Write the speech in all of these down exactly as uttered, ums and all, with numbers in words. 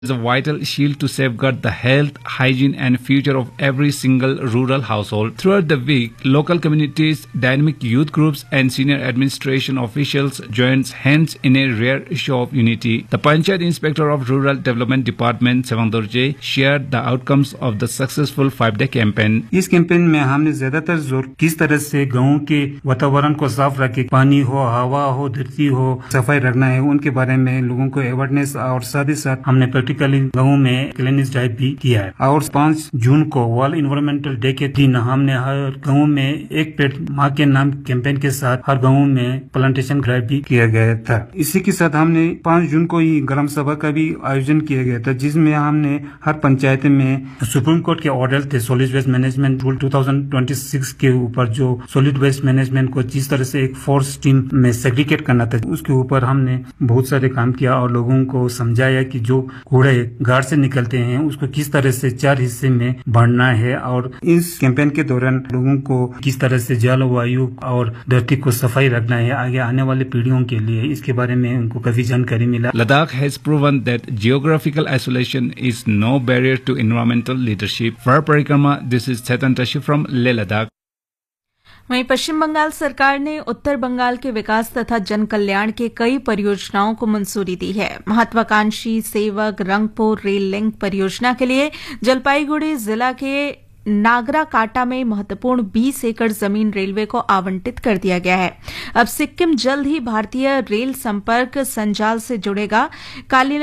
is a vital shield to safeguard the health, hygiene and future of every single rural household. Throughout the week, local communities, dynamic youth groups and senior administration officials joined hands in a rare show of unity. The Panchayat Inspector of Rural Development Department, Sevandurje, shared the outcomes of the successful five-day campaign. इस campaign में हमने ज्यादातर जोर किस तरह से गाँव के वातावरण को साफ रखे, पानी हो, हवा हो, धरती हो, सफाई रखना है, उनके बारे में लोगों को अवेयरनेस और साथ ही साथ हमने प्रैक्टिकली गाँव में क्लीनिंग ड्राइव भी किया है। और पाँच जून को वर्ल्ड इन्वायरमेंटल डे के दिन हमने हर गाँव में एक पेड़ माँ के नाम कैंपेन के साथ हर गाँव में प्लांटेशन ड्राइव भी किया गया था। इसी के साथ हमने पाँच जून को ही ग्राम सभा का भी आयोजन किया गया था, जिसमें हमने हर पंचायत में सुप्रीम कोर्ट के ऑर्डर थे सॉलिड वेस्ट मैनेजमेंट रूल दो हज़ार छब्बीस के ऊपर, जो सॉलिड वेस्ट मैनेजमेंट को जिस तरह से एक फोर्स टीम में सेग्रीगेट करना था, उसके ऊपर हमने बहुत सारे काम किया और लोगों को समझाया कि जो कूड़े गाड़ से निकलते हैं उसको किस तरह से चार हिस्से में बांटना है। और इस कैंपेन के दौरान लोगों को किस तरह से जल, वायु और धरती को सफाई रखना है आगे आने वाले पीढ़ियों के लिए, इसके बारे में उनको काफी जानकारी मिला। Ladakh has proven that geographical isolation is no barrier to environmental leadership. For Parikrama, this is Chetan Tashi from Leh Ladakh. वहीं पश्चिम बंगाल सरकार ने उत्तर बंगाल के विकास तथा जन कल्याण के कई परियोजनाओं को मंजूरी दी है। महत्वाकांक्षी सेवक रंगपुर रेल लिंक परियोजना के लिए जलपाईगुड़ी जिला के नागरा काटा में महत्वपूर्ण बीस एकड़ जमीन रेलवे को आवंटित कर दिया गया है। अब सिक्किम जल्द ही भारतीय रेल संपर्क संजाल से जुड़ेगा। काली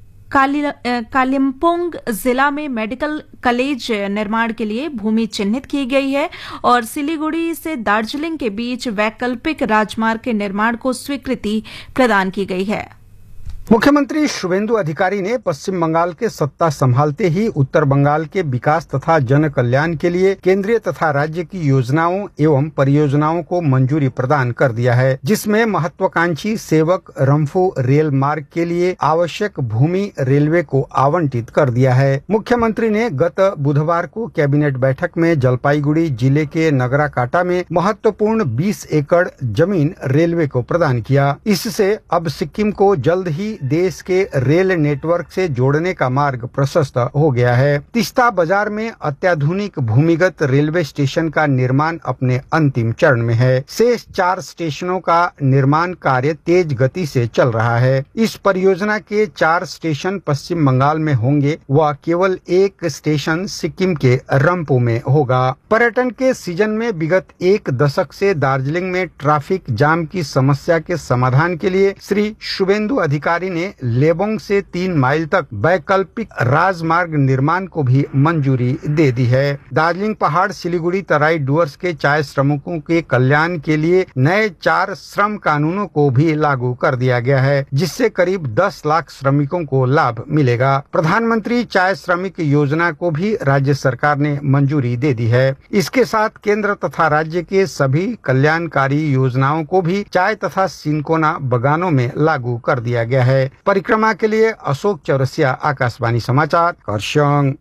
कालिम्पोंग जिला में मेडिकल कॉलेज निर्माण के लिए भूमि चिन्हित की गई है और सिलीगुड़ी से दार्जिलिंग के बीच वैकल्पिक राजमार्ग के निर्माण को स्वीकृति प्रदान की गई है। मुख्यमंत्री शुभेंदु अधिकारी ने पश्चिम बंगाल के सत्ता संभालते ही उत्तर बंगाल के विकास तथा जन कल्याण के लिए केंद्रीय तथा राज्य की योजनाओं एवं परियोजनाओं को मंजूरी प्रदान कर दिया है, जिसमें महत्वाकांक्षी सेवक रंफू रेल मार्ग के लिए आवश्यक भूमि रेलवे को आवंटित कर दिया है। मुख्यमंत्री ने गत बुधवार को कैबिनेट बैठक में जलपाईगुड़ी जिले के नगराकाटा में महत्वपूर्ण बीस एकड़ जमीन रेलवे को प्रदान किया। इससे अब सिक्किम को जल्द ही देश के रेल नेटवर्क से जोड़ने का मार्ग प्रशस्त हो गया है। तिस्ता बाजार में अत्याधुनिक भूमिगत रेलवे स्टेशन का निर्माण अपने अंतिम चरण में है। शेष चार स्टेशनों का निर्माण कार्य तेज गति से चल रहा है। इस परियोजना के चार स्टेशन पश्चिम बंगाल में होंगे व केवल एक स्टेशन सिक्किम के रंपू में होगा। पर्यटन के सीजन में विगत एक दशक से दार्जिलिंग में ट्रैफिक जाम की समस्या के समाधान के लिए श्री शुभेंदु अधिकारी ने लेबोंग से तीन माइल तक वैकल्पिक राजमार्ग निर्माण को भी मंजूरी दे दी है। दार्जिलिंग पहाड़ सिलीगुड़ी तराई डुअर्स के चाय श्रमिकों के कल्याण के लिए नए चार श्रम कानूनों को भी लागू कर दिया गया है, जिससे करीब दस लाख श्रमिकों को लाभ मिलेगा। प्रधानमंत्री चाय श्रमिक योजना को भी राज्य सरकार ने मंजूरी दे दी है। इसके साथ केंद्र तथा राज्य के सभी कल्याणकारी योजनाओं को भी चाय तथा सिनकोना बगानों में लागू कर दिया गया है। परिक्रमा के लिए अशोक चौरसिया, आकाशवाणी समाचार, करसंग।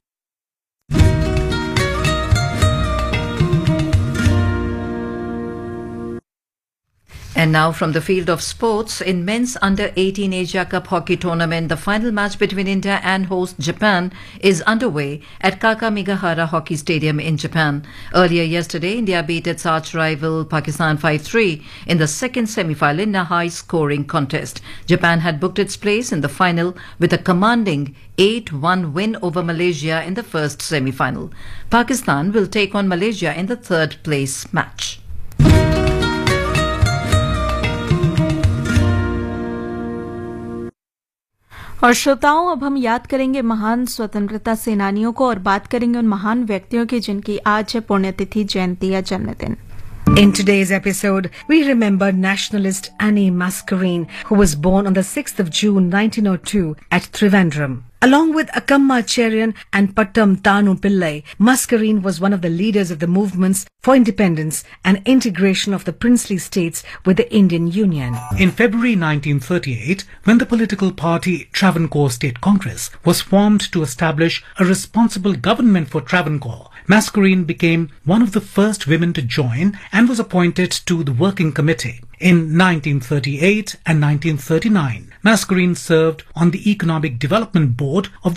And now from the field of sports, in men's under eighteen Asia Cup hockey tournament, the final match between India and host Japan is underway at Kakamigahara Hockey Stadium in Japan. Earlier yesterday, India beat its arch rival Pakistan five three in the second semi-final in a high-scoring contest. Japan had booked its place in the final with a commanding eight one win over Malaysia in the first semi-final. Pakistan will take on Malaysia in the third place match. और श्रोताओं, अब हम याद करेंगे महान स्वतंत्रता सेनानियों को और बात करेंगे उन महान व्यक्तियों की जिनकी आज है पुण्यतिथि, जयंती या जन्मदिन। In today's episode, we remember nationalist Annie Mascarenhas, who was born on the sixth of June nineteen oh two at Trivandrum. Along with Akamma Cherian and Pattam Tanu Pillai, Mascarenhas was one of the leaders of the movements for independence and integration of the princely states with the Indian Union. In February nineteen thirty-eight, when the political party Travancore State Congress was formed to establish a responsible government for Travancore, Mascarenhas became one of the first women to join and was appointed to the working committee. In nineteen thirty-eight and nineteen thirty-nine, Mascarenhas served on the Economic Development Board of